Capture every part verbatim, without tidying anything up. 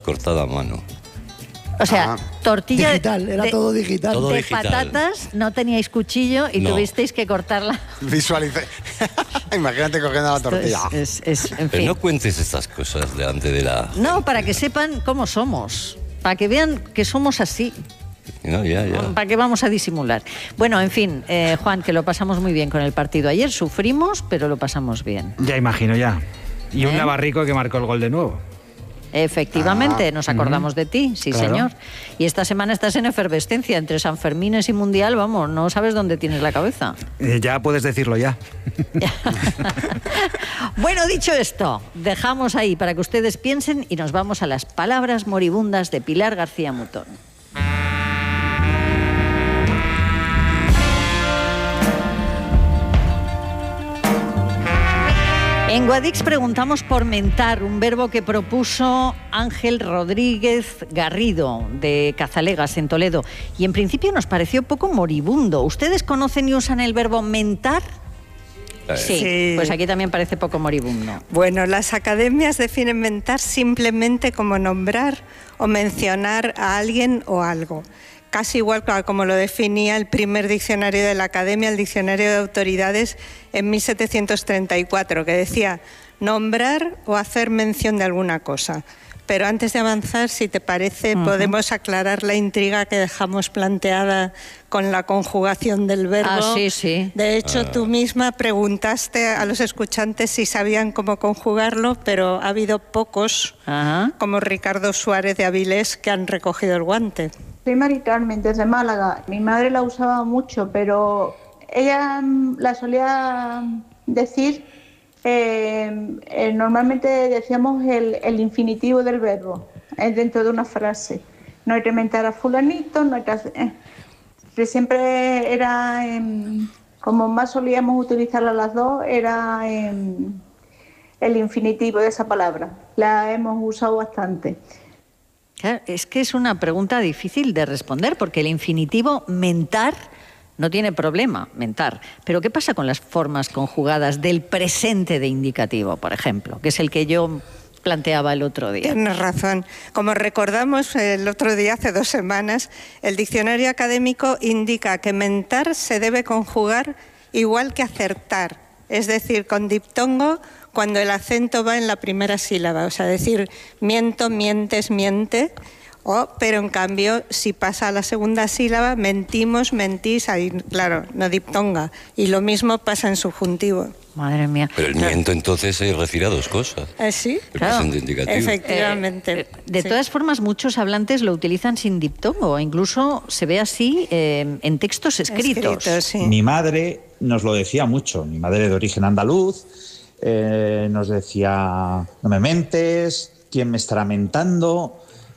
cortada a mano. O sea, Ah, tortilla digital, era de, todo digital. Todo de digital. patatas, no teníais cuchillo y No. tuvisteis que cortarla. Visualicé. Imagínate cogiendo la Esto tortilla. Es, es, es- en Pero fin. no cuentes estas cosas delante de la... No, para que sepan cómo somos, para que vean que somos así. No, ya, ya. ¿Para qué vamos a disimular? Bueno, en fin, eh, Juan, que lo pasamos muy bien con el partido. Ayer sufrimos, pero lo pasamos bien. Ya imagino, ya. Y un ¿Eh? Navarrico que marcó el gol de nuevo. Efectivamente, Ah, nos acordamos de ti, sí, claro. señor. Y esta semana estás en efervescencia entre Sanfermines y Mundial, vamos, no sabes dónde tienes la cabeza. Eh, ya puedes decirlo ya. Bueno, dicho esto, dejamos ahí para que ustedes piensen y nos vamos a las palabras moribundas de Pilar García Mutón. En Guadix preguntamos por mentar, un verbo que propuso Ángel Rodríguez Garrido, de Cazalegas, en Toledo. Y en principio nos pareció poco moribundo. ¿Ustedes conocen y usan el verbo mentar? Sí, Sí. pues aquí también parece poco moribundo. Bueno, las academias definen mentar simplemente como nombrar o mencionar a alguien o algo. Casi igual que como lo definía el primer diccionario de la Academia, el Diccionario de Autoridades, en mil setecientos treinta y cuatro, que decía nombrar o hacer mención de alguna cosa. Pero antes de avanzar, si te parece, Ujú. podemos aclarar la intriga que dejamos planteada con la conjugación del verbo. Ah, sí, sí. De hecho, tú misma preguntaste a los escuchantes si sabían cómo conjugarlo, pero ha habido pocos, Ajá. como Ricardo Suárez de Avilés, que han recogido el guante. Soy Mari Carmen, desde Málaga. Mi madre la usaba mucho, pero ella mm, la solía decir, eh, eh, normalmente decíamos el, el infinitivo del verbo eh, dentro de una frase. No hay que mentar a fulanito, no hay que hacer... eh. Que siempre era, em, como más solíamos utilizarla las dos, era em, el infinitivo de esa palabra. La hemos usado bastante. Claro, es que es una pregunta difícil de responder porque el infinitivo mentar no tiene problema, mentar. Pero ¿qué pasa con las formas conjugadas del presente de indicativo, por ejemplo, que es el que yo planteaba el otro día? Tienes razón. Como recordamos el otro día, hace dos semanas, el diccionario académico indica que mentar se debe conjugar igual que acertar, es decir, con diptongo cuando el acento va en la primera sílaba, o sea, decir miento, mientes, miente, o, pero en cambio, si pasa a la segunda sílaba, mentimos, mentís, ahí, claro, no diptonga. Y lo mismo pasa en subjuntivo. Madre mía. Pero el miento entonces se refiere a dos cosas. ¿Eh, sí? El Claro. presente indicativo. Efectivamente. Eh, de Sí. todas formas, muchos hablantes lo utilizan sin diptongo, incluso se ve así eh, en textos escritos. Escritos, sí. Mi madre nos lo decía mucho, mi madre de origen andaluz, eh, nos decía, no me mentes, ¿quién me estará mentando?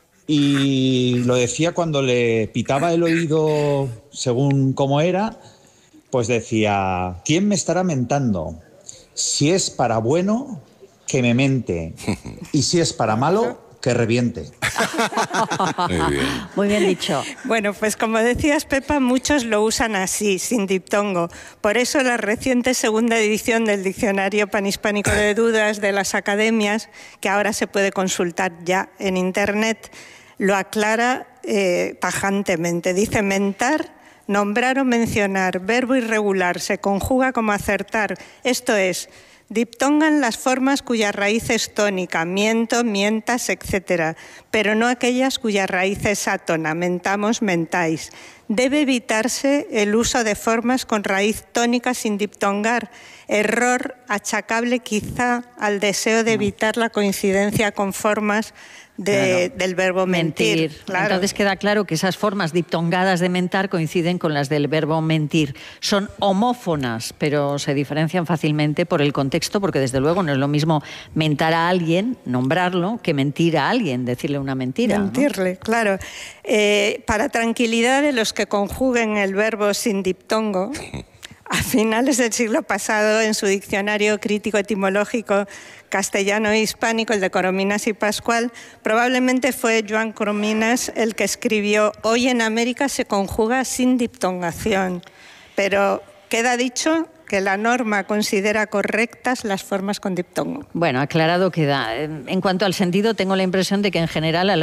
Y lo decía cuando le pitaba el oído según cómo era, pues decía, ¿quién me estará mentando? Si es para bueno, que me mente, y si es para malo, que reviente. Muy bien. Muy bien dicho. Bueno, pues como decías, Pepa, muchos lo usan así, sin diptongo. Por eso la reciente segunda edición del Diccionario Panhispánico de Dudas de las Academias, que ahora se puede consultar ya en Internet, lo aclara eh, tajantemente. Dice mentar, nombrar o mencionar, verbo irregular, se conjuga como acertar. Esto es, diptongan las formas cuya raíz es tónica, miento, mientas, etcétera, pero no aquellas cuya raíz es átona, mentamos, mentáis. Debe evitarse el uso de formas con raíz tónica sin diptongar, error achacable quizá al deseo de evitar la coincidencia con formas de, Claro. del verbo mentir. Mentir. Claro. Entonces queda claro que esas formas diptongadas de mentar coinciden con las del verbo mentir. Son homófonas, pero se diferencian fácilmente por el contexto, porque desde luego no es lo mismo mentar a alguien, nombrarlo, que mentir a alguien, decirle una mentira, ¿no? Mentirle, claro. Eh, para tranquilidad de los que conjuguen el verbo sin diptongo, a finales del siglo pasado, en su diccionario crítico etimológico castellano e hispánico, el de Corominas y Pascual, probablemente fue Joan Corominas el que escribió: hoy en América se conjuga sin diptongación. Pero queda dicho que la norma considera correctas las formas con diptongo. Bueno, aclarado queda. En cuanto al sentido, tengo la impresión de que en general a